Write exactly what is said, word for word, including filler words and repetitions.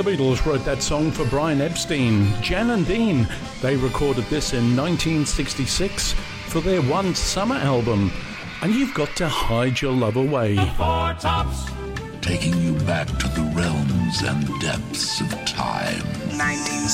The Beatles wrote that song for Brian Epstein. Jan and Dean, they recorded this in nineteen sixty-six for their One Summer album. And you've got to hide your love away. Four Tops. Taking you back to the realms and depths of time. nineteen